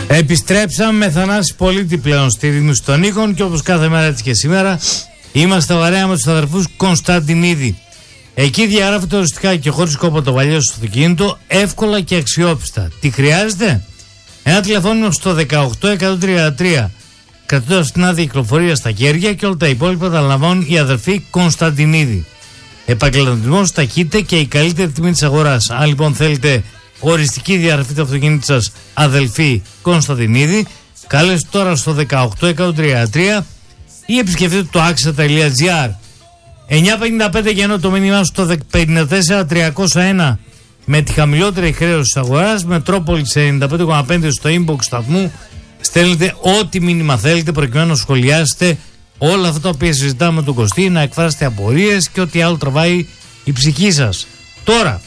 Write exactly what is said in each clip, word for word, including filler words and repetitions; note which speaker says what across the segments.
Speaker 1: Επιστρέψαμε με Θανάση Πολίτη πλέον στη Ρύθμιση των Ήχων και όπως κάθε μέρα έτσι και σήμερα είμαστε βαρέα με τους αδερφούς Κωνσταντινίδη. Εκεί διαγράφεται οριστικά και χωρίς κόπο το παλιό στο αυτοκίνητο, εύκολα και αξιόπιστα. Τι χρειάζεται? Ένα τηλεφώνημα στο δεκαοκτώ εκατόν τριάντα τρία, κρατώντας την άδεια κυκλοφορία στα χέρια, και όλα τα υπόλοιπα τα λαμβάνουν οι αδερφοί Κωνσταντινίδη. Επαγγελματισμός, ταχύτητα και η καλύτερη τιμή της αγοράς. Αν λοιπόν θέλετε οριστική διαγραφή του αυτοκίνητου σας, αδελφοί Κωνσταντινίδη, καλέστε τώρα στο δεκαοκτώ εκατόν τριάντα τρία ή επισκεφτείτε το άξα τελεία τζι άρ. εννιά πενήντα πέντε για το μήνυμά στο πενήντα τέσσερα τριακόσια ένα με τη χαμηλότερη χρέωση της αγοράς. Μετρόπολης ενενήντα πέντε κόμμα πέντε στο inbox σταθμού. Στέλνετε ό,τι μήνυμα θέλετε προκειμένου να σχολιάσετε όλα αυτά τα οποία συζητάμε με τον Κωστή, να εκφράσετε απορίες και ό,τι άλλο τραβάει η ψυχή σας. Τώρα,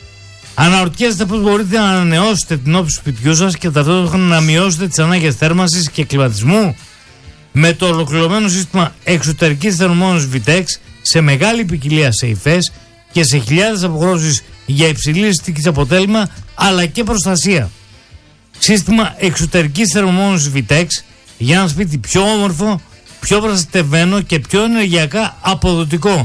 Speaker 1: αναρωτιέστε πώς μπορείτε να ανανεώσετε την όψη του σπιτιού σας και ταυτόχρονα να μειώσετε τις ανάγκες θέρμανσης και κλιματισμού με το ολοκληρωμένο σύστημα εξωτερικής θερμομόνωσης Vitex σε μεγάλη ποικιλία σε υφές και σε χιλιάδες αποχρώσεις για υψηλή αισθητική αποτέλεσμα αλλά και προστασία. Σύστημα εξωτερικής θερμομόνωσης Vitex για ένα σπίτι πιο όμορφο, πιο προστατευμένο και πιο ενεργειακά αποδοτικό.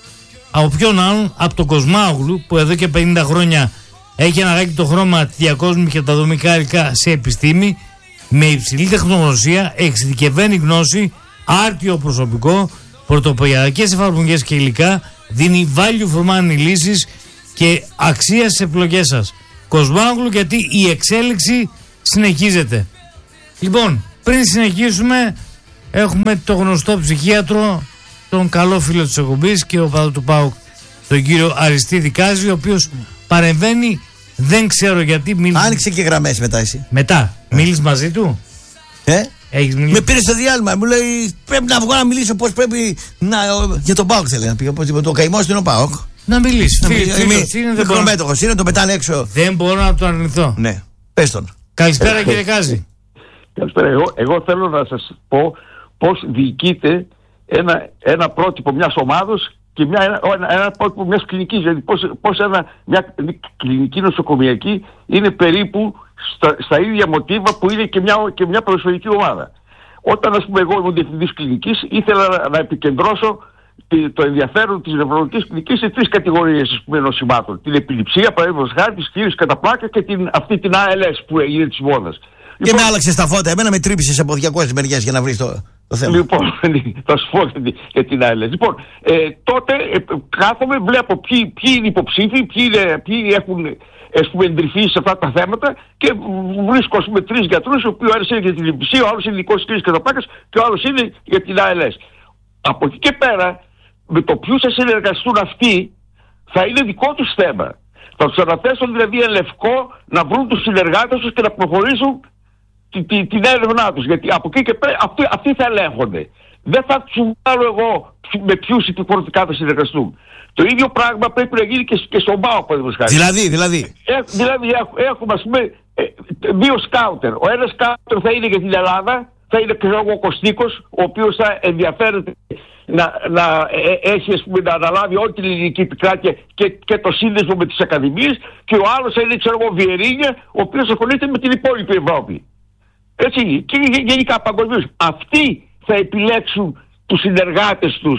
Speaker 1: Από ποιον άλλον? Από τον Κοσμάογλου, που εδώ και πενήντα χρόνια έχει αναγάγει το χρώμα, τη διακόσμη και τα δομικά υλικά σε επιστήμη, με υψηλή τεχνογνωσία, εξειδικευμένη γνώση, άρτιο προσωπικό, πρωτοποριακές εφαρμογές και υλικά, δίνει value for money λύσεις και αξία στις επιλογές σας. Κοσμάογλου, γιατί η εξέλιξη συνεχίζεται. Λοιπόν, πριν συνεχίσουμε, έχουμε το γνωστό ψυχίατρο, τον καλό φίλο της εκπομπής και ο παδό του ΠΑΟΚ, τον κύριο Αριστίδη Κάζη, ο οποίος παρεμβαίνει, δεν ξέρω γιατί. Μίλησε...
Speaker 2: Άνοιξε και γραμμές μετά εσύ.
Speaker 1: Μετά, ε. μίλησε μαζί του.
Speaker 2: Ε?
Speaker 1: Έχεις μιλήσει?
Speaker 2: Με πήρε στο διάλειμμα, μου λέει πρέπει να βγω να μιλήσω πώς πρέπει να... Για τον ΠΑΟΚ θέλει να πει, το καημός είναι ο ΠΑΟΚ.
Speaker 1: Να μιλήσει.
Speaker 2: Μικρομέτωχος είναι, το πετάνε έξω.
Speaker 1: Δεν μπορώ να το αρνηθώ.
Speaker 2: Ναι, πες τον.
Speaker 1: Καλησπέρα κύριε Κάζη.
Speaker 3: Καλησπέρα. Εγώ, εγώ θέλω να σας πω πώς διοικείται ένα, ένα πρότυπο μιας ομάδος και μια, ένα, ένα πρότυπο μιας κλινικής. Δηλαδή πώς, πώς ένα, μια κλινική νοσοκομιακή είναι περίπου στα, στα ίδια μοτίβα που είναι και μια, και μια ποδοσφαιρική ομάδα. Όταν, ας πούμε, εγώ ήμουν διευθυντής κλινικής, ήθελα να, να επικεντρώσω το ενδιαφέρον της νευρολογικής κλινικής σε τρεις κατηγορίες νοσημάτων. Την επιληψία, παραδείγματος χάρη, τη στήρηση κατά πλάκα και την, αυτή την Α Ελ Ες που έγινε της μόδας.
Speaker 2: Και λοιπόν, με άλλαξες τα φώτα, εμένα με τρύπησες από διακόσιες μεριές για να βρεις το, το θέμα.
Speaker 3: Λοιπόν, θα σου πω για την Α Ελ Ες. Λοιπόν, ε, τότε ε, κάθομαι, βλέπω ποιοι, ποιοι είναι υποψήφοι, ποιοι, είναι, ποιοι έχουν εντρυφεί σε αυτά τα θέματα και βρίσκω, ας πούμε, τρεις γιατρούς, ο οποίος ένας είναι για την επιληψία, ο άλλος είναι ειδικός στήρηση κατά πλάκα και ο άλλος είναι για την Α Ελ Ες. Από εκεί και πέρα, με το ποιους θα συνεργαστούν αυτοί, θα είναι δικό τους θέμα. Θα τους αναθέσουν δηλαδή εν λευκό να βρουν τους συνεργάτες τους και να προχωρήσουν την, την, την έρευνά τους. Γιατί από εκεί και πέρα αυτοί, αυτοί θα ελέγχονται. Δεν θα τους βάλω εγώ με ποιους υποχρεωτικά θα συνεργαστούν. Το ίδιο πράγμα πρέπει να γίνει και, και στον ΠΑΟΚ.
Speaker 2: Δηλαδή, δηλαδή.
Speaker 3: Ε, δηλαδή έχουμε, ας πούμε, δύο σκάουτερ. Ο ένας σκάουτερ θα είναι για την Ελλάδα, θα είναι και ο Κωστίκος, ο οποίος θα ενδιαφέρεται να, να ε, έχει, ας πούμε, να αναλάβει όλη την ελληνική επικράτεια και, και το σύνδεσμο με τις ακαδημίες, και ο άλλος θα είναι, ξέρω εγώ, Βιερίνια, ο οποίος ασχολείται με την υπόλοιπη Ευρώπη. Έτσι, και γενικά παγκοσμίως. Αυτοί θα επιλέξουν τους συνεργάτες τους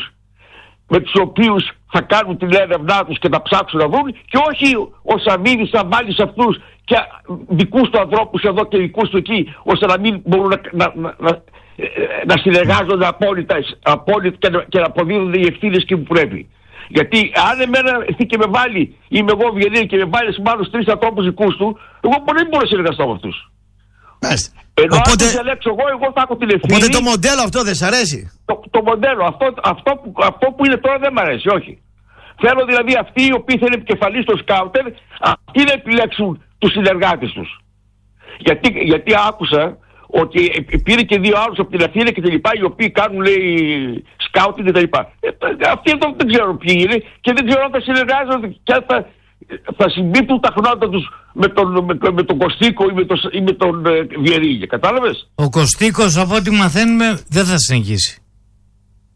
Speaker 3: με τους οποίους θα κάνουν την έρευνά τους και θα ψάξουν να βρουν, και όχι ο Σαββίδης θα βάλει σε αυτούς και δικούς του ανθρώπους εδώ και δικούς του εκεί, ώστε να μην μπορούν να, να, να, να, να συνεργάζονται απόλυτα, απόλυτα και, να, και να αποδίδονται οι ευθύνες και που πρέπει. Γιατί αν εμένα έρθει και με βάλει, είμαι εγώ Βιενή και με βάλει σε άλλους τρεις ανθρώπους δικούς του, εγώ μπορεί να μπορώ να συνεργαστώ με αυτούς. Ενώ οπότε, αν διαλέξω εγώ, εγώ θα έχω την ευθύνη.
Speaker 2: Οπότε το μοντέλο αυτό δεν σ' αρέσει?
Speaker 3: Το, το μοντέλο, αυτό, αυτό, που, αυτό που είναι τώρα δεν μ' αρέσει, όχι. Θέλω δηλαδή αυτοί οι οποίοι θέλουν επικεφαλής στο σκάουτερ, αυτοί να επιλέξουν τους συνεργάτες τους. Γιατί, γιατί άκουσα ότι πήρε και δύο άλλους από την Αθήνα και τα λοιπά, οι οποίοι κάνουν, λέει, σκάουτερ και τα λοιπά. Ε, αυτοί εδώ δεν ξέρω ποιοι είναι και δεν ξέρω αν θα συνεργάζονται και αν θα, θα συμπίπτουν τα χνότα τους με τον, με, με τον Κωστίκο ή με, το, ή με τον ε, Βιερίνια. Κατάλαβες?
Speaker 1: Ο Κωστίκος, από ό,τι μαθαίνουμε, δεν θα συνεχίσει.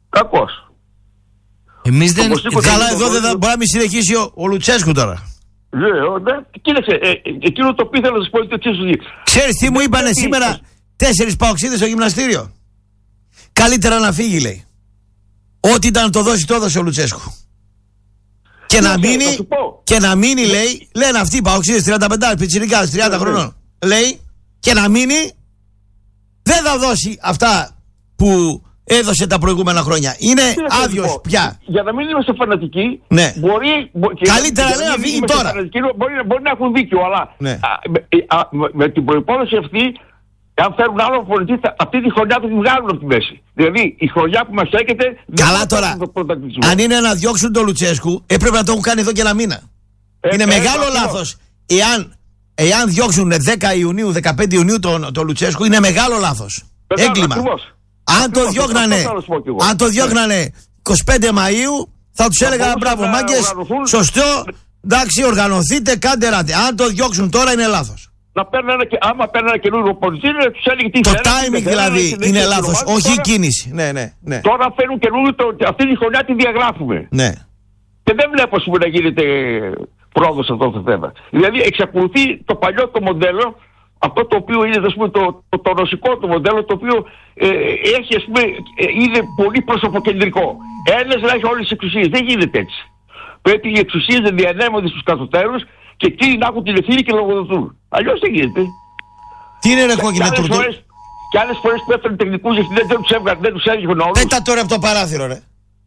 Speaker 3: Κακός.
Speaker 1: Εμείς δεν...
Speaker 2: Καλά, εδώ δεν θα μπορεί να μην συνεχίσει ο, ο Λουτσέσκου τώρα.
Speaker 3: Λέω, ναι. Κοίταξε, ε, ε, εκείνο το οποίο ήθελα να σα πω είναι το εξής.
Speaker 2: Ξέρεις τι μου είπανε σήμερα τέσσερις παοξίδες στο γυμναστήριο? Καλύτερα να φύγει, λέει. Ό,τι ήταν να το δώσει, το έδωσε ο Λουτσέσκου. Και να μείνει, και να μείνει, λέει, λένε αυτοί οι παοξίδες τριάντα πέντε, πιτσιρικάδες, τριάντα χρονών. Λέει, και να μείνει, δεν θα δώσει αυτά που έδωσε τα προηγούμενα χρόνια. Είναι άδειος πια.
Speaker 3: Για να μην είμαστε φανατικοί,
Speaker 2: ναι.
Speaker 3: μπορεί.
Speaker 2: Καλύτερα λέει να φύγει τώρα.
Speaker 3: Φανατικοί, μπορεί, μπορεί να έχουν δίκιο, αλλά
Speaker 2: ναι.
Speaker 3: α, με, α, με, με την προϋπόθεση αυτή, αν φέρουν άλλο πολιτή, αυτή τη χρονιά θα τη βγάλουν από τη μέση. Δηλαδή η χρονιά που μας έρχεται.
Speaker 2: Καλά τώρα. Αν είναι να διώξουν τον Λουτσέσκου, έπρεπε να το έχουν κάνει εδώ και ένα μήνα. Ε, είναι ε, μεγάλο ε, λάθος. Εάν, εάν διώξουν δέκα Ιουνίου, δεκαπέντε Ιουνίου τον, τον Λουτσέσκου, είναι μεγάλο λάθος. Έγκλημα. Ακριβώς. Αν το διώχνανε, αν το διώχνανε είκοσι πέντε Μαΐου, θα τους έλεγα μπράβο μάγκες, σωστό, εντάξει, οργανωθείτε, κάντε ράτε. Αν το διώξουν τώρα είναι λάθος.
Speaker 3: Να παίρνανε, άμα παίρνανε καινούριο πολιτή, τους έλεγε τι
Speaker 2: το timing δηλαδή είναι λάθος, όχι η κίνηση. Ναι, ναι, ναι.
Speaker 3: Τώρα φέρνουν καινούριο, αυτή τη χρονιά τη διαγράφουμε.
Speaker 2: Ναι.
Speaker 3: Και δεν βλέπω πούμε, να γίνεται πρόοδος σε αυτό το θέμα. Δηλαδή εξακολουθεί το παλιό το μοντέλο. Αυτό το οποίο είναι ας πούμε, το, το, το ρωσικό το μοντέλο, το οποίο ε, έχει, ας πούμε, ε, είναι πολύ προσωποκεντρικό. Ένας να έχει όλες τις εξουσίες. Δεν γίνεται έτσι. Πρέπει οι εξουσίες να διανέμονται στους κατωτέρους και εκείνοι να έχουν την ευθύνη και να λογοδοτούν. Αλλιώς δεν γίνεται.
Speaker 2: Τι είναι ρε κόκκινε τουρτού?
Speaker 3: Και άλλες φορές που έφεραν τεχνικούς διευθυντές δεν τους έβγαλαν, δεν τους έλεγαν όλους.
Speaker 2: Πέτα τώρα από το παράθυρο ρε.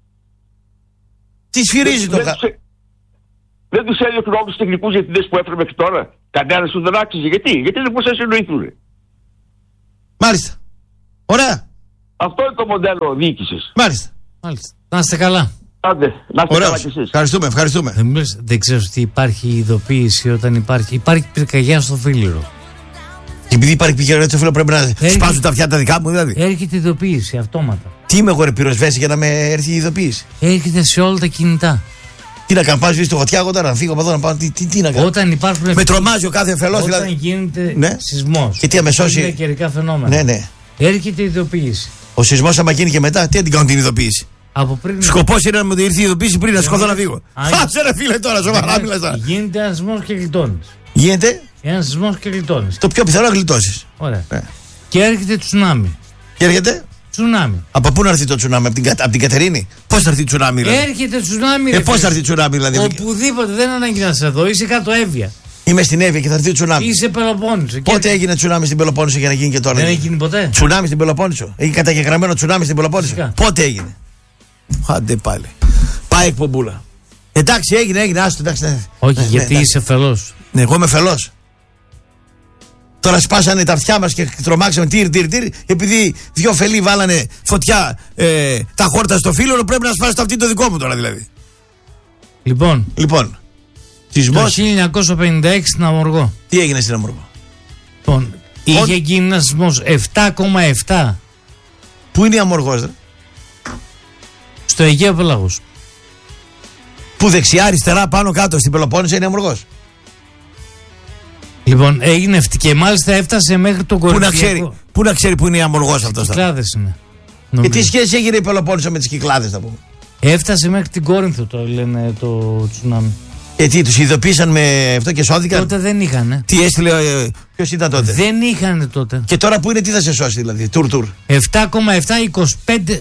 Speaker 2: Τι σφυρίζει το χα...
Speaker 3: Δεν τους έλεγε όλους τους τεχνικούς διευθυντές που έφερε μέχρι τώρα. Κανένας τους δεν άξιζε. Γιατί, γιατί δεν μπορούσαν να συνοηθούν.
Speaker 2: Μάλιστα. Ωραία.
Speaker 3: Αυτό είναι το μοντέλο διοίκησης.
Speaker 2: Μάλιστα.
Speaker 1: Μάλιστα. Να είστε καλά.
Speaker 3: Άντε, να είστε
Speaker 2: Ωραίος.
Speaker 3: καλά κι εσείς.
Speaker 2: Ευχαριστούμε, ευχαριστούμε.
Speaker 1: Εμείς δεν ξέρω ότι υπάρχει ειδοποίηση όταν υπάρχει. Υπάρχει πυρκαγιά στο Φίλιρο.
Speaker 2: Και επειδή υπάρχει πυρκαγιά στο Φίλιρο πρέπει να Έρχεται... σπάσουν τα αυτιά τα δικά μου δηλαδή.
Speaker 1: Έρχεται ειδοποίηση αυτόματα.
Speaker 2: Τι είμαι εγώ ρε πυροσβέστη για να με έρθει η ειδοποίηση?
Speaker 1: Έρχεται σε όλα τα κινητά.
Speaker 2: Τι να κάνω, πάω στη φωτιά, εγώ τώρα να φύγω από εδώ να πάω. Τι, τι, τι να κάνω.
Speaker 1: Όταν υπάρχουν.
Speaker 2: Με τρομάζει ο κάθε εφελός.
Speaker 1: Όταν
Speaker 2: δηλαδή.
Speaker 1: γίνεται
Speaker 2: ναι.
Speaker 1: σεισμός.
Speaker 2: Και τι αμεσώσει.
Speaker 1: Είναι καιρικά φαινόμενα.
Speaker 2: Ναι, ναι.
Speaker 1: Έρχεται η ειδοποίηση.
Speaker 2: Ο σεισμός άμα γίνει και μετά, τι να την κάνω την ειδοποίηση?
Speaker 1: Από πριν.
Speaker 2: Σκοπός είναι να μου ήρθε η ειδοποίηση πριν να σκοτώ να φύγω. Άσε ρε φίλε τώρα, σοβαρά μιλάς τώρα.
Speaker 1: Γίνεται ένα σεισμός και γλιτώνεις.
Speaker 2: Γίνεται.
Speaker 1: Ένα σεισμός και γλιτώνεις.
Speaker 2: Το πιο πιθανό να γλιτώσεις.
Speaker 1: Ωραία. Ναι. Και έρχεται τσουνάμι.
Speaker 2: Και έρχεται.
Speaker 1: Τσουνάμι.
Speaker 2: Από πού να έρθει το τσουνάμι, από την, από την Κατερίνη? Πώς θα έρθει το τσουνάμι, δηλαδή?
Speaker 1: Έρχεται τσουνάμι.
Speaker 2: Ε, πώς θα έρθει το τσουνάμι, δηλαδή?
Speaker 1: Οπουδήποτε, δεν ανάγκη να είσαι εδώ, είσαι κάτω Εύβοια.
Speaker 2: Είμαι στην Εύβοια και θα έρθει το τσουνάμι.
Speaker 1: Είσαι Πελοπόννησο.
Speaker 2: Πότε και... έγινε τσουνάμι στην Πελοπόννησο για να γίνει και τώρα?
Speaker 1: Δεν έχει γίνει ποτέ.
Speaker 2: Τσουνάμι στην Πελοπόννησο. Έχει καταγεγραμμένο τσουνάμι στην Πελοπόννησο. Φυσικά. Πότε έγινε? Άντε πάλι. Πάει εκπομπούλα. Εντάξει, έγινε, έγινε, άστο, εντάξει. Ναι.
Speaker 1: Όχι,
Speaker 2: ναι,
Speaker 1: γιατί
Speaker 2: ναι,
Speaker 1: είσαι φελός.
Speaker 2: Ναι, εγώ είμαι φελός. Τώρα σπάσανε τα αυτιά μας και τρομάξαμε τυρ, τυρ, τυρ. Επειδή δυο φελοί βάλανε φωτιά ε, τα χόρτα στο Φίλιρο, πρέπει να σπάσει το αυτί το δικό μου τώρα δηλαδή.
Speaker 1: Λοιπόν,
Speaker 2: λοιπόν
Speaker 1: το χίλια εννιακόσια πενήντα έξι στην Αμοργό.
Speaker 2: Τι έγινε στην Αμοργό?
Speaker 1: Λοιπόν, είχε γίνει ένας σεισμός επτά κόμμα επτά.
Speaker 2: Πού είναι η Αμοργός, ρε?
Speaker 1: Στο Αιγαίο Πέλαγος.
Speaker 2: Πού δεξιά, αριστερά, πάνω, κάτω, στην Πελοπόννησο είναι η Αμοργός.
Speaker 1: Λοιπόν, έγινε αυτή και μάλιστα έφτασε μέχρι τον Κορυφαίο.
Speaker 2: Πού να ξέρει, πού να ξέρει που είναι η Αμοργός αυτός?
Speaker 1: Κυκλάδες είναι.
Speaker 2: Και τι σχέση έγινε η Πελοπόννησο με τις Κυκλάδες, θα πούμε?
Speaker 1: Έφτασε μέχρι την Κόρινθο το λένε το τσουνάμι.
Speaker 2: Και τι, τους ειδοποίησαν με αυτό και σώθηκαν?
Speaker 1: Τότε δεν είχαν.
Speaker 2: Τι έστειλε, ε, ποιος ήταν τότε?
Speaker 1: Δεν είχαν τότε.
Speaker 2: Και τώρα που είναι, τι θα σε σώσει δηλαδή? Τουρ τουρ.
Speaker 1: επτά κόμμα επτά, είκοσι πέντε.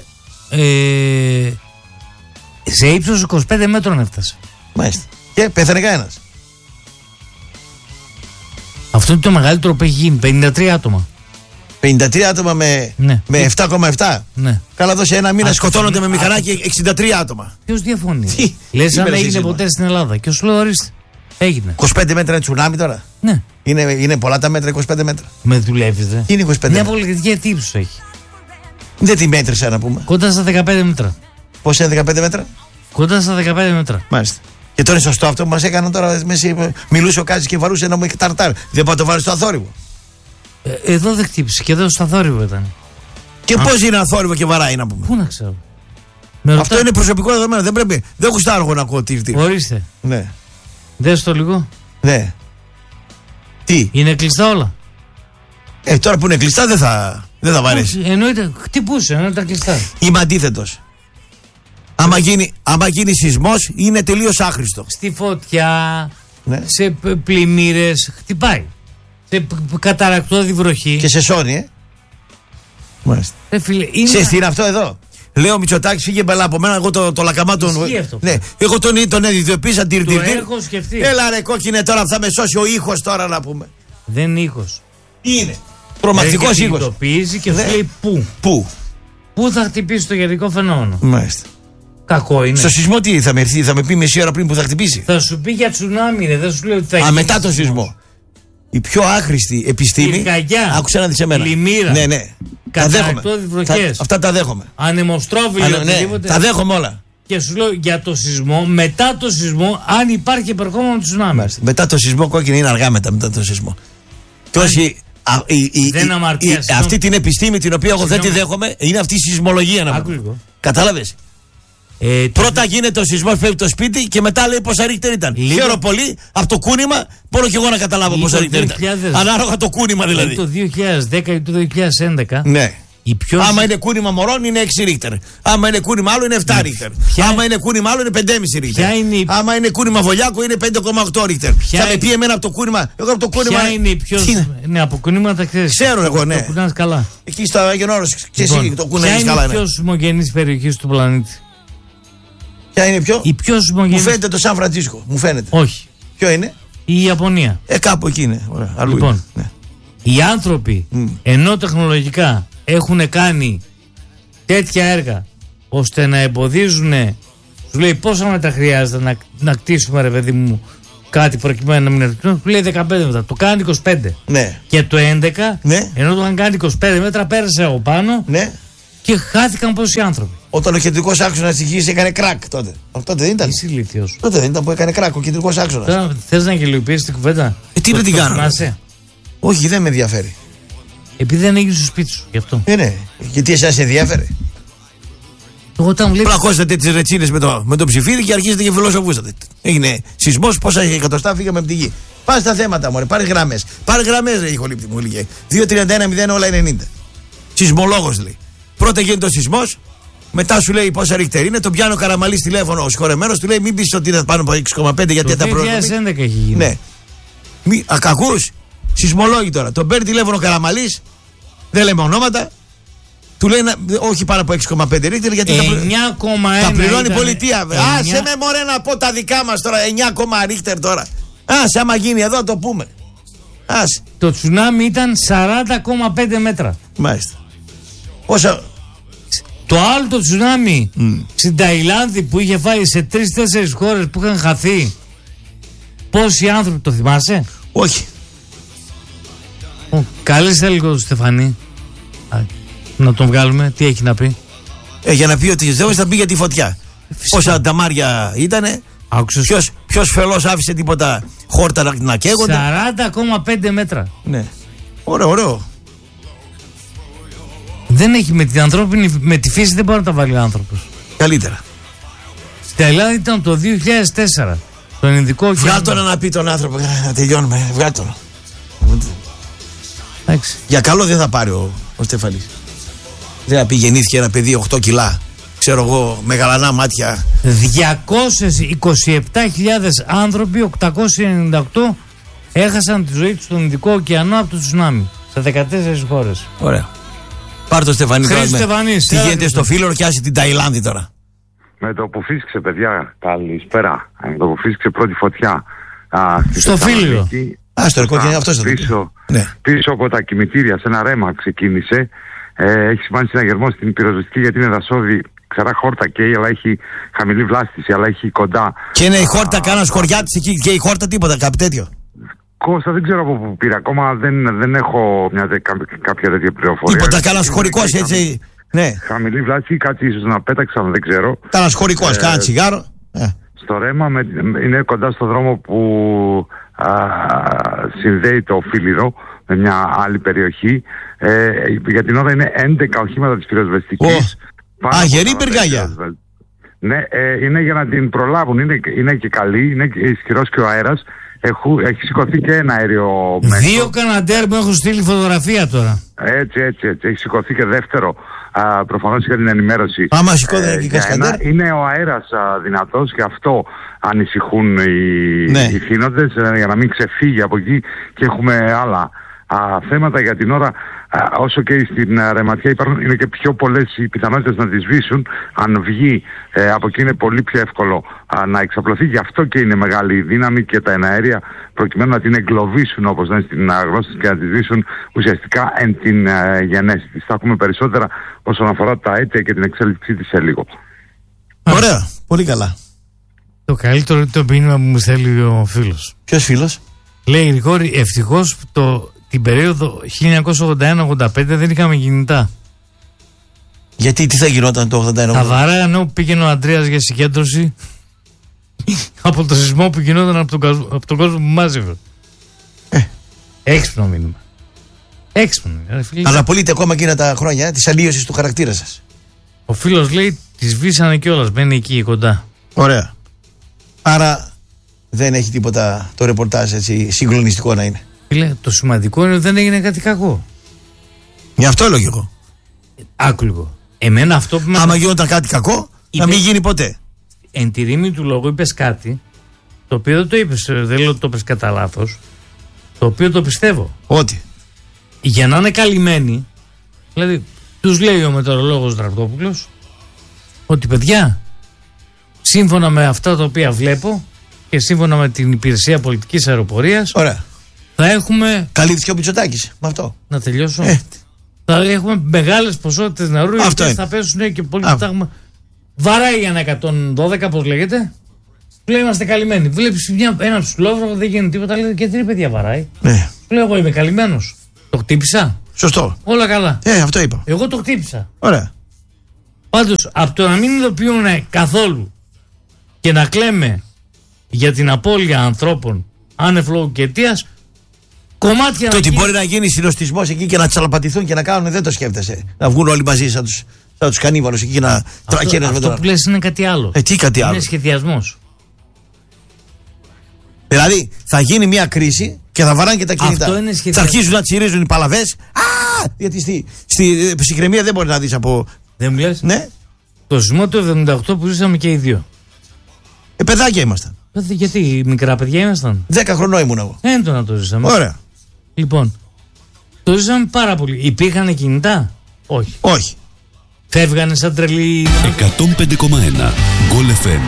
Speaker 1: Ε, σε ύψος είκοσι πέντε μέτρων έφτασε.
Speaker 2: Μάλιστα. Και πέθανε κανένας?
Speaker 1: Αυτό είναι το μεγαλύτερο που έχει γίνει. πενήντα τρία άτομα.
Speaker 2: πενήντα τρία άτομα με,
Speaker 1: ναι.
Speaker 2: με επτά κόμμα επτά.
Speaker 1: Ναι.
Speaker 2: Καλά, δώσε ένα μήνα
Speaker 1: Α,
Speaker 2: σκοτώνονται
Speaker 1: α,
Speaker 2: με μηχανάκι α, εξήντα τρία άτομα.
Speaker 1: Ποιος διαφωνεί? Λες αν έγινε ποτέ στην Ελλάδα? Και σου λέω ορίστε. Έγινε.
Speaker 2: είκοσι πέντε μέτρα είναι τσουνάμι τώρα.
Speaker 1: Ναι.
Speaker 2: Είναι, είναι πολλά τα μέτρα, είκοσι πέντε μέτρα.
Speaker 1: Με δουλεύεις δε.
Speaker 2: Είναι είκοσι πέντε.
Speaker 1: Μια πολιτική τι ύψος έχει?
Speaker 2: Δεν τη μέτρησα να πούμε.
Speaker 1: Κοντά στα δεκαπέντε μέτρα.
Speaker 2: Πώς είναι δεκαπέντε μέτρα?
Speaker 1: Κοντά στα δεκαπέντε μέτρα.
Speaker 2: Μάλιστα. Και τώρα είναι σωστό αυτό που μας έκαναν τώρα. Μέσα, μιλούσε ο Κάζης και βαρούσε ένα μου ταρτάρ. Δεν πάω το βάλει στο αθόρυβο.
Speaker 1: Ε, εδώ δεν χτύπησε και εδώ στο αθόρυβο ήταν.
Speaker 2: Και πώς είναι αθόρυβο και βαράει να πούμε?
Speaker 1: Πού να ξέρω.
Speaker 2: Με αυτό ρωτά... είναι προσωπικό δεδομένο. Δεν πρέπει. Δεν γουστάρω εγώ να ακούω τύρ τύρ.
Speaker 1: Ορίστε.
Speaker 2: Ναι.
Speaker 1: Δες το λίγο.
Speaker 2: Ναι. Τι?
Speaker 1: Είναι κλειστά όλα.
Speaker 2: Ε, τώρα που είναι κλειστά δεν θα, δεν θα βαρέσει.
Speaker 1: Εννοείται. Χτυπούσε, εννοείται τα κλειστά.
Speaker 2: Είμαι αντίθετος. Άμα γίνει, άμα γίνει σεισμός είναι τελείως άχρηστο.
Speaker 1: Στη φωτιά
Speaker 2: Ναι.
Speaker 1: Σε πλημμύρες, χτυπάει. Σε καταρακτώδη βροχή.
Speaker 2: Και σε σώνει, ε. Μάλιστα.
Speaker 1: Ε, φίλε, είναι...
Speaker 2: Ξέρεις τι είναι αυτό εδώ. Λέω Μητσοτάκης, φύγε μπελά από μένα. Εγώ το, το λακαμά τον. Ναι, εγώ τον, τον ειδοποιήσα.
Speaker 1: Το έχω σκεφτεί.
Speaker 2: Έλα ρε κόκκινε τώρα, θα με σώσει ο ήχος τώρα να πούμε.
Speaker 1: Δεν είναι ήχος.
Speaker 2: Είναι. Τρομακτικός ήχος.
Speaker 1: Το ειδοποιήσει και ναι. Λέει πού.
Speaker 2: Πού.
Speaker 1: Πού θα χτυπήσει το γενικό φαινόμενο.
Speaker 2: Μάλιστα.
Speaker 1: Κακό είναι.
Speaker 2: Στο σεισμό τι θα με έρθει, θα με πει μισή ώρα πριν που θα χτυπήσει.
Speaker 1: Θα σου πει για τσουνάμι, ρε, δεν σου λέει ότι θα γίνει.
Speaker 2: Α, μετά το σεισμό. Η πιο άχρηστη επιστήμη.
Speaker 1: Πυρκαγιά.
Speaker 2: Άκουσα να δεις εμένα.
Speaker 1: Πλημμύρα.
Speaker 2: Ναι, ναι. Τα δέχομαι.
Speaker 1: Θα,
Speaker 2: αυτά τα δέχομαι.
Speaker 1: Ανεμοστρόβιλο.
Speaker 2: Ναι, τα δέχομαι όλα.
Speaker 1: Και σου λέω για το σεισμό, μετά το σεισμό, αν υπάρχει επερχόμενο τσουνάμι.
Speaker 2: Μάλιστα. Μετά το σεισμό, κόκκινη είναι αργά μετά, μετά το σεισμό. Τόση. Α, η, η,
Speaker 1: δεν η, η,
Speaker 2: αυτή την επιστήμη την οποία εγώ δεν τη δέχομαι είναι αυτή η σεισμολογία να πω. Κατάλαβες. Ε, Πρώτα το... γίνεται ο σεισμός, πέφτει το σπίτι και μετά λέει πόσα ρίχτερ ήταν. Λίγο... Χαίρομαι πολύ από το κούνημα, μπορώ και εγώ να καταλάβω πόσα ρίχτερ ήταν. Ανάλογα το κούνημα δηλαδή.
Speaker 1: Το δύο χιλιάδες δέκα ή το δύο χιλιάδες έντεκα.
Speaker 2: Ναι.
Speaker 1: Πιο...
Speaker 2: Άμα είναι κούνημα μωρών είναι έξι ρίχτερ. Άμα είναι κούνημα άλλο είναι επτά ρίχτερ. Ποια... Άμα είναι κούνημα άλλο είναι πέντε κόμμα πέντε ρίχτερ.
Speaker 1: Είναι...
Speaker 2: Άμα είναι κούνημα βολιάκο είναι πέντε κόμμα οκτώ ρίχτερ.
Speaker 1: Ποια
Speaker 2: θα
Speaker 1: είναι...
Speaker 2: με πει εμένα από το κούνημα. Εγώ από το κούνημα.
Speaker 1: Ποια είναι η πιο. Ναι, από κούνηματα ξέρει.
Speaker 2: Ξέρω εγώ, ναι.
Speaker 1: Το κουνάς καλά.
Speaker 2: Εκεί στο Άγιον Όρος και εσύ το κουνάς καλά.
Speaker 1: Ποια είναι η πιο σεισμογενής περιοχή του πλανήτη.
Speaker 2: Ποια είναι πιο.
Speaker 1: Η πιο σεισμογενής.
Speaker 2: Μου φαίνεται το Σαν Φραντζίσκο. Μου φαίνεται.
Speaker 1: Όχι.
Speaker 2: Ποιο είναι.
Speaker 1: Η Ιαπωνία.
Speaker 2: Ε, κάπου εκεί είναι. Ωραία. Αλλού
Speaker 1: λοιπόν,
Speaker 2: είναι.
Speaker 1: Ναι. Οι άνθρωποι mm. ενώ τεχνολογικά έχουν κάνει τέτοια έργα ώστε να εμποδίζουν, σου λέει πόσα μέτρα χρειάζεται να, να κτίσουμε ρε παιδί μου κάτι προκειμένου να μην έρθει, του λέει δεκαπέντε μέτρα, το κάνει είκοσι πέντε.
Speaker 2: Ναι.
Speaker 1: Και το έντεκα,
Speaker 2: ναι.
Speaker 1: ενώ το είχαν κάνει είκοσι πέντε μέτρα, πέρασε από πάνω,
Speaker 2: ναι.
Speaker 1: Και χάθηκαν πόσοι άνθρωποι.
Speaker 2: Όταν ο κεντρικός άξονας της γης έκανε κράκ τότε. Αυτό δεν ήταν.
Speaker 1: Είσαι ηλίθιος.
Speaker 2: Τότε δεν ήταν που έκανε κράκ ο κεντρικός άξονας.
Speaker 1: Θες να γελιοποιήσεις την κουβέντα.
Speaker 2: Ε, τι να την κάνω. Όχι, δεν με ενδιαφέρει.
Speaker 1: Επειδή δεν έγινε στο σπίτι σου, γι' αυτό.
Speaker 2: Ε, ναι. Γιατί εσάς ενδιαφέρει.
Speaker 1: Όταν βλέπεις...
Speaker 2: Πλακώσατε τις ρετσίνες με το, με το ψηφίδι και αρχίσατε και φιλοσοφούσατε. Έγινε σεισμός, πόσα εκατοστά φύγαμε από τη γη. Πάνε στα θέματα, μωρέ. Πάρε γραμμές. Πάρε γραμμές, ρε ηχολήπτη μου, λίγε. δύο τριάντα ένα μηδέν όλα ενενήντα. Σεισμολόγος λέει. Πρώτα γίνεται ο σεισμός, μετά σου λέει πόσα ρίχτερ είναι. Τον πιάνει ο Καραμαλής τηλέφωνο, ο συγχωρεμένος, του λέει μην πεις ότι είναι πάνω από έξι κόμμα πέντε γιατί τα
Speaker 1: προβλήματα. Το δύο χιλιάδες έντεκα έχει γίνει.
Speaker 2: Ναι. Μη, ακακούς, σεισμολόγοι τώρα. Τον παίρνει τηλέφωνο ο Καραμαλής, δεν λέμε ονόματα. Του λέει να, όχι πάνω από έξι κόμμα πέντε ρίχτερ γιατί
Speaker 1: εννιά κόμμα ένα
Speaker 2: θα πληρώνει η πολιτεία.
Speaker 1: εννιά...
Speaker 2: Άσε με μωρέ να πω τα δικά μας τώρα. εννιά κόμμα ρίχτερ τώρα. Άσε άμα γίνει εδώ το πούμε. Άσε.
Speaker 1: Το τσουνάμι ήταν σαράντα κόμμα πέντε μέτρα.
Speaker 2: Μάλιστα. Πόσα...
Speaker 1: Το άλλο το τσουνάμι
Speaker 2: mm.
Speaker 1: στην Ταϊλάνδη που είχε φάει σε τρεις-τέσσερις χώρες που είχαν χαθεί. Πόσοι άνθρωποι, το θυμάσαι?
Speaker 2: Όχι.
Speaker 1: Κάλεσε λίγο τον Στεφανή. Να τον βγάλουμε, τι έχει να πει.
Speaker 2: Ε, για να πει ότι δεν θα πει για τη φωτιά. Φυσικά. Πόσα νταμάρια ήτανε. Ποιος, ποιος φελός άφησε τίποτα χόρτα να, να καίγονται.
Speaker 1: σαράντα κόμμα πέντε μέτρα.
Speaker 2: Ναι. Ωραίο, ωραίο.
Speaker 1: Δεν έχει με την ανθρώπινη, με τη φύση δεν μπορεί να τα βάλει ο άνθρωπος.
Speaker 2: Καλύτερα.
Speaker 1: Στην Ελλάδα ήταν το δύο χιλιάδες τέσσερα. Τον Ινδικό
Speaker 2: Βγάλ' τον να πει τον άνθρωπο να τελειώνουμε. Βγάλ' τον.
Speaker 1: Εντάξει.
Speaker 2: Για καλό δεν θα πάρει ο, ο Στεφανής. Δεν θα πει γεννήθηκε ένα παιδί οκτώ κιλά. Ξέρω εγώ, με γαλανά μάτια.
Speaker 1: διακόσιες είκοσι επτά χιλιάδες άνθρωποι, οκτακόσιοι ενενήντα οκτώ, έχασαν τη ζωή τους στον Ινδικό ωκεανό από το τσουνάμι. Σε δεκατέσσερις χώρες.
Speaker 2: Ωραία. Πάρ' το Στεφανή τώρα.
Speaker 1: Στεφανής,
Speaker 2: τι γίνεται στο Φίλωρο και άσε την Ταϊλάνδη τώρα.
Speaker 4: Με το που φύσκησε, παιδιά, καλησπέρα. Με το που φύσκησε πρώτη φωτιά. Α,
Speaker 1: στο Φίλωρο.
Speaker 2: Α, στο ρεκόρ και αυτό το
Speaker 4: πίσω, ναι. Πίσω από τα κημητήρια, σε ένα ρέμα ξεκίνησε. Ε, έχει σημάνει συναγερμό στην πυροσβεστική γιατί είναι δασόδη. Ξερά χόρτα καίει, αλλά έχει χαμηλή βλάστηση, αλλά έχει κοντά.
Speaker 2: Και είναι η χόρτα, κάνα χωριά τη εκεί και η χόρτα τίποτα, κάτι τέτοιο.
Speaker 4: Κώστα, δεν ξέρω από πού πήρα. Ακόμα δεν, δεν έχω μια, κάποια τέτοια πληροφορία.
Speaker 2: Τίποτα, κάνα χωρικό έτσι. Ναι.
Speaker 4: Χαμηλή βλάστηση, κάτι ίσως να πέταξαν, δεν ξέρω.
Speaker 2: Κάνα χωρικό, ε, κάνα τσιγάρο. Ε.
Speaker 4: Στο ρέμα με, είναι κοντά στο δρόμο που α, συνδέει το Φίλιρο με μια άλλη περιοχή. Ε, για την ώρα είναι έντεκα οχήματα της πυροσβεστικής.
Speaker 2: Oh. Α, γερή πυργάγια.
Speaker 4: Ναι, ε, είναι για να την προλάβουν. Είναι, είναι και καλή, είναι ισχυρός και ο αέρας. Έχου, έχει σηκωθεί και ένα αέριο μέσο.
Speaker 1: Δύο Καναντέρ μου έχουν στείλει φωτογραφία τώρα.
Speaker 4: Έτσι, έτσι, έτσι. Έχει σηκωθεί και δεύτερο. Προφανώς για την ενημέρωση.
Speaker 2: Άμα σηκώθηκε και Κασκαντέρ.
Speaker 4: Είναι ο αέρας δυνατός και αυτό ανησυχούν οι, ναι. οι θύνοντες για να μην ξεφύγει από εκεί και έχουμε άλλα α, θέματα για την ώρα. Α, όσο και στην α, Ρεματιά υπάρχουν, είναι και πιο πολλές οι πιθανότητες να τη σβήσουν. Αν βγει ε, από εκεί είναι πολύ πιο εύκολο α, να εξαπλωθεί. Γι' αυτό και είναι μεγάλη η δύναμη και τα εναέρια προκειμένου να την εγκλωβίσουν, όπως λένε στην αγνώστηση, και να τη σβήσουν ουσιαστικά εν την α, γενέση της. Θα έχουμε περισσότερα όσον αφορά τα αίτια και την εξέλιξή της σε λίγο.
Speaker 2: Ωραία, πολύ καλά.
Speaker 1: Το καλύτερο είναι το μήνυμα που μου στέλνει ο φίλος.
Speaker 2: Ποιος φίλος?
Speaker 1: Λέει Γρηγόρη, ευτυχώς το, την περίοδο χίλια εννιακόσια ογδόντα ένα ογδόντα πέντε δεν είχαμε κινητά.
Speaker 2: Γιατί τι θα γινόταν το ογδόντα ένα?
Speaker 1: Τα βαρέα ενώ πήγαινε ο Αντρέας για συγκέντρωση από το σεισμό που γινόταν από τον, από τον κόσμο που μάζευε.
Speaker 2: Ε.
Speaker 1: Έξυπνο μήνυμα. Έξυπνο μήνυμα.
Speaker 2: Αλλά πωλείτε ακόμα εκείνα τα χρόνια της αλλίωσης του χαρακτήρα σας.
Speaker 1: Ο φίλος λέει, τη σβήσανε κιόλας, μένει εκεί κοντά.
Speaker 2: Ωραία. Άρα δεν έχει τίποτα το ρεπορτάζ έτσι συγκλονιστικό να είναι.
Speaker 1: Φίλε, το σημαντικό είναι ότι δεν έγινε κάτι κακό.
Speaker 2: Γι' αυτό λέω κι εγώ.
Speaker 1: Άκου λίγο. Εμένα αυτό που με...
Speaker 2: Άμα γινόταν κάτι κακό, είπε... να μην γίνει ποτέ.
Speaker 1: Εν τη ρήμη του λόγου είπες κάτι, το οποίο δεν το είπες, δεν λέω ότι το είπες κατά λάθος, το οποίο το πιστεύω.
Speaker 2: Ότι.
Speaker 1: Για να είναι καλυμμένοι, δηλαδή τους λέει ο μετεωρολόγος Δρακτόπουλος, ότι παιδιά, σύμφωνα με αυτά τα οποία βλέπω και σύμφωνα με την υπηρεσία πολιτικής αεροπορίας,
Speaker 2: ωραία,
Speaker 1: θα έχουμε...
Speaker 2: Καλύφθηκε ο Μητσοτάκης με αυτό.
Speaker 1: Να τελειώσω.
Speaker 2: Ε.
Speaker 1: Θα έχουμε μεγάλες ποσότητες νερού, οι οποίες θα πέσουν και πολύ φτάγμα. Βαράει για ένα εκατόν δώδεκα, πώς λέγεται. Λέει είμαστε καλυμμένοι. Βλέπεις μια, ένα ψηλόβροχο, δεν γίνεται τίποτα. Λέει και τι παιδιά βαράει.
Speaker 2: Ναι.
Speaker 1: Λέω εγώ είμαι καλυμμένος. Το χτύπησα.
Speaker 2: Σωστό.
Speaker 1: Όλα καλά.
Speaker 2: Ε, αυτό είπα.
Speaker 1: Εγώ το χτύπησα.
Speaker 2: Ωραία.
Speaker 1: Πάντως από το να μην ειδοποιούν καθόλου και να κλαίμε για την απώλεια ανθρώπων άνευ λόγου και αιτίας, κομμάτια.
Speaker 2: Το ότι γίνει... μπορεί να γίνει συνοστισμός εκεί και να τσαλαπατηθούν και να κάνουν, δεν το σκέφτεσαι. Να βγουν όλοι μαζί σαν τους, σαν τους κανίβαλους εκεί και να τρακαίνουν.
Speaker 1: Αυτό, αυτό που λες είναι κάτι άλλο.
Speaker 2: Ε, τι κάτι άλλο?
Speaker 1: Είναι σχεδιασμός.
Speaker 2: Δηλαδή θα γίνει μια κρίση και θα βαράνε και τα κινητά.
Speaker 1: Αυτό είναι
Speaker 2: θα αρχίζουν να τσιρίζουν οι παλαβές. Α! Γιατί στη, στη ψυχραιμία δεν μπορεί να δεις από.
Speaker 1: Δεν μου λες?
Speaker 2: Ναι.
Speaker 1: Το σεισμό του εβδομήντα οκτώ που ζήσαμε και οι δύο.
Speaker 2: Ε, παιδάκια ήμασταν.
Speaker 1: Γιατί μικρά παιδιά ήμασταν.
Speaker 2: Δέκα χρονών ήμουν εγώ.
Speaker 1: Έντονα το ζήσαμε.
Speaker 2: Ωραία.
Speaker 1: Λοιπόν, το ζήσαμε πάρα πολύ. Υπήρχαν κινητά? Όχι.
Speaker 2: Όχι.
Speaker 1: Φεύγανε σαν τρελή.
Speaker 5: εκατόν πέντε κόμμα ένα Γκολ εφ εμ.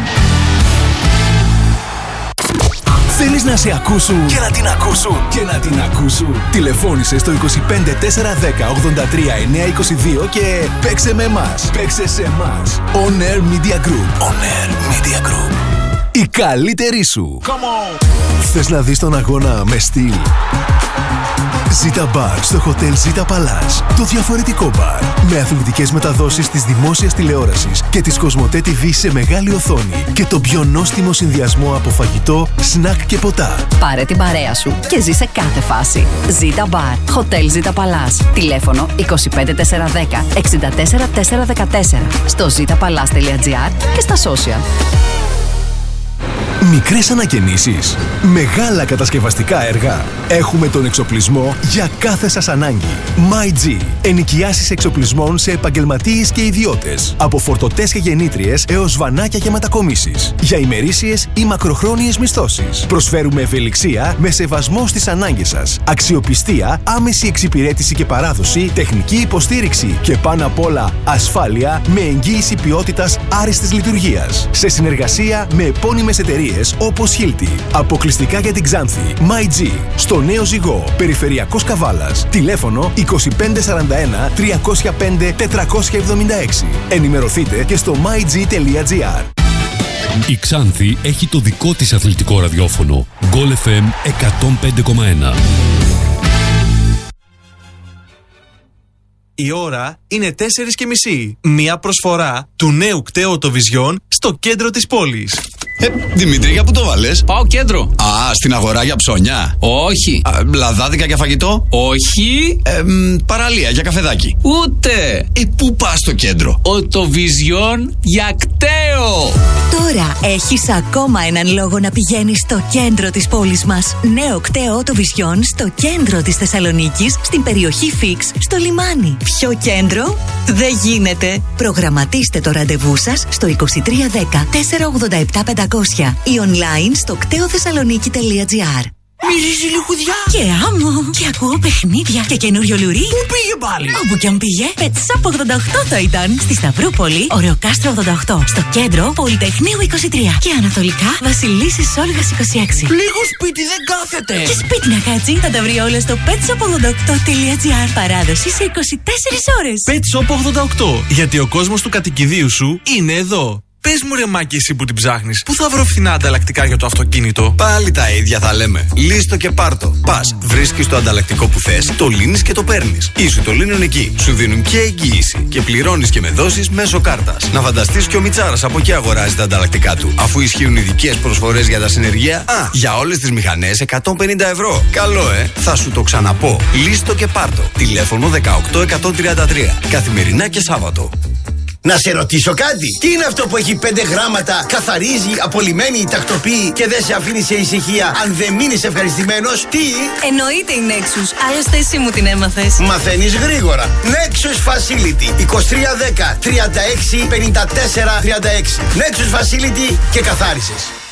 Speaker 5: Θέλεις να σε ακούσουν και να την ακούσουν και να την ακούσουν? Τηλεφώνησε στο είκοσι πέντε τέσσερα δέκα ογδόντα τρία εννιακόσια είκοσι δύο και παίξε με εμάς. Παίξε σε εμάς. On Air Media Group. On Air Media Group. Η καλύτερη σου. Come on. Θες να δεις τον αγώνα με στυλ? Zita Bar στο Hotel Zita Palace. Το διαφορετικό μπαρ. Με αθλητικές μεταδόσεις της δημόσιας τηλεόρασης και της Κοσμοτέ τι βι σε μεγάλη οθόνη. Και το πιο νόστιμο συνδυασμό από φαγητό, σνακ και ποτά.
Speaker 6: Πάρε την παρέα σου και ζήσε κάθε φάση. Zita Bar. Hotel Zita Palace. Τηλέφωνο είκοσι πέντε τέσσερα δέκα εξήντα τέσσερα τέσσερα δεκατέσσερα. Στο zitapalace τελεία gr και στα social.
Speaker 5: Μικρές ανακαινήσεις, μεγάλα κατασκευαστικά έργα. Έχουμε τον εξοπλισμό για κάθε σας ανάγκη. MyG. Ενοικιάσεις εξοπλισμών σε επαγγελματίες και ιδιώτες. Από φορτωτές και γεννήτριες έως βανάκια και μετακομίσεις. Για ημερήσιες ή μακροχρόνιες μισθώσεις. Προσφέρουμε ευελιξία με σεβασμό στις ανάγκες σας. Αξιοπιστία, άμεση εξυπηρέτηση και παράδοση, τεχνική υποστήριξη και πάνω απ' όλα ασφάλεια με εγγύηση ποιότητας άριστης λειτουργίας. Σε συνεργασία με επώνυμες εταιρείες όπως Hilti. Αποκλειστικά για την Ξάνθη. MyG. Στο Νέο Ζυγό. Περιφερειακός Καβάλας. Τηλέφωνο είκοσι πέντε σαράντα ένα τριακόσια πέντε τετρακόσια εβδομήντα έξι. Ενημερωθείτε και στο myg τελεία gr.
Speaker 7: Η Ξάνθη έχει το δικό της αθλητικό ραδιόφωνο. Γκολ εφ εμ εκατόν πέντε κόμμα ένα.
Speaker 8: Η ώρα είναι τέσσερις και μισή. Μια προσφορά του νέου κταίου Vision στο κέντρο της πόλης. Ε, Δημήτρη, για πού το βάλες?
Speaker 9: Πάω κέντρο.
Speaker 8: Α, στην αγορά για ψώνια.
Speaker 9: Όχι.
Speaker 8: Α, λαδάδικα για φαγητό.
Speaker 9: Όχι.
Speaker 8: Ε, μ, παραλία για καφεδάκι.
Speaker 9: Ούτε.
Speaker 8: Ε, πού πας στο κέντρο?
Speaker 9: Οτοβιζιόν για κταίο.
Speaker 10: Τώρα έχεις ακόμα έναν λόγο να πηγαίνεις στο κέντρο της πόλης μας. Νέο κταίο Οτοβιζιόν στο κέντρο της Θεσσαλονίκης, στην περιοχή Φίξ, στο λιμάνι. Ποιο κέντρο? Δεν γίνεται. Προγραμματίστε το ραντεβού σας στο είκοσι τρία δέκα τετρακόσια ογδόντα επτά πεντακόσια ή online στο κτέοθεσσαλονίκη τελεία τζι άρ.
Speaker 2: Μυρίζει λιχουδιά.
Speaker 10: Και άμμο. Και ακούω παιχνίδια. Και καινούριο λουρί.
Speaker 2: Πού πήγε πάλι?
Speaker 10: Όπου κι αν πήγε. Πετσάπ ογδόντα οκτώ θα ήταν. Στη Σταυρούπολη, Ωρεοκάστρο ογδόντα οκτώ. Στο κέντρο, Πολυτεχνείου είκοσι τρία. Και ανατολικά, Βασιλίσσης Όλγας είκοσι έξι.
Speaker 2: Λίγο σπίτι δεν κάθεται.
Speaker 10: Και σπίτι να κάτσει. Θα τα βρει όλα στο πετσάπ ογδόντα οκτώ τελεία τζι άρ. Παράδοση σε είκοσι τέσσερις ώρες.
Speaker 11: Πετσάπ ογδόντα οκτώ. Γιατί ο κόσμος του κατοικιδίου σου είναι εδώ. Πες μου ρε Μάκη, εσύ που την ψάχνεις, πού θα βρω φθηνά ανταλλακτικά για το αυτοκίνητο?
Speaker 8: Πάλι τα ίδια θα λέμε. Λύστο και πάρτο. Πας, βρίσκεις το ανταλλακτικό που θες, το λύνεις και το παίρνεις. Ή σου το λύνουν εκεί. Σου δίνουν και εγγύηση. Και πληρώνεις και με δόσεις μέσω κάρτας. Να φανταστείς και ο Μιτσάρας από εκεί αγοράζει τα ανταλλακτικά του. Αφού ισχύουν ειδικές προσφορές για τα συνεργεία, α, για όλες τις μηχανές εκατόν πενήντα ευρώ. Καλό, ε! Θα σου το ξαναπώ. Λύστο και πάρτο. Τηλέφωνο δεκαοκτώ εκατόν τριάντα τρία. Καθημερινά και Σάββατο.
Speaker 2: Να σε ρωτήσω κάτι. Τι είναι αυτό που έχει πέντε γράμματα, καθαρίζει, απολυμμένει, τακτοποιεί και δεν σε αφήνει σε ησυχία αν δεν μείνεις ευχαριστημένος? Τι?
Speaker 10: Εννοείται η Nexus. Άλλωστε εσύ μου την έμαθες.
Speaker 2: Μαθαίνεις γρήγορα. Nexus Facility είκοσι τρία δέκα τριάντα έξι πενήντα τέσσερα τριάντα έξι. Nexus Facility και καθάρισες.